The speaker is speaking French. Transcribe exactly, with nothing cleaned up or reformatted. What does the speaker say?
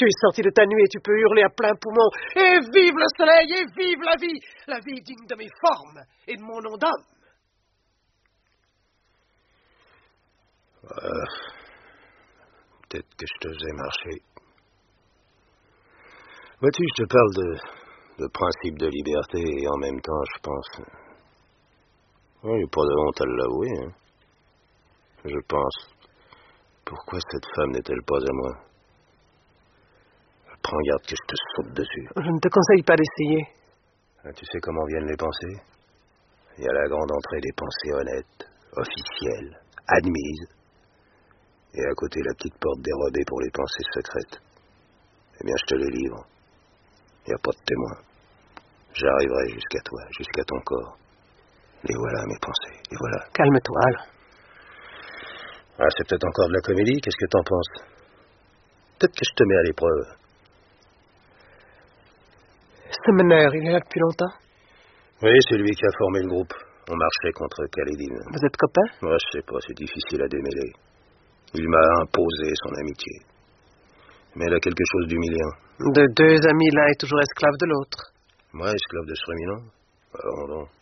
Tu es sorti de ta nuit et tu peux hurler à plein poumon. Et vive le soleil, et vive la vie, la vie digne de mes formes et de mon nom d'homme. Euh, peut-être que je te faisais marcher. Vois-tu, je te parle de, de principe de liberté et en même temps, je pense... Il n'y a pas de honte à l'avouer, hein. Je pense... Pourquoi cette femme n'est-elle pas à moi? Prends garde que je te saute dessus. Je ne te conseille pas d'essayer. Ah, tu sais comment viennent les pensées? Il y a la grande entrée des pensées honnêtes, officielles, admises. Et à côté, la petite porte dérobée pour les pensées secrètes. Eh bien, je te les livre. Il n'y a pas de témoin. J'arriverai jusqu'à toi, jusqu'à ton corps. Et voilà mes pensées, et voilà. Calme-toi, alors. Ah, c'est peut-être encore de la comédie, qu'est-ce que t'en penses? Peut-être que je te mets à l'épreuve. Ce meneur, il est là depuis longtemps? Oui, c'est lui qui a formé le groupe. On marchait contre Khalidine. Vous êtes copains? Moi, je sais pas, c'est difficile à démêler. Il m'a imposé son amitié. Mais elle a quelque chose d'humiliant. De deux amis, l'un est toujours esclave de l'autre. Moi, esclave de ce ruminant? Alors, donc.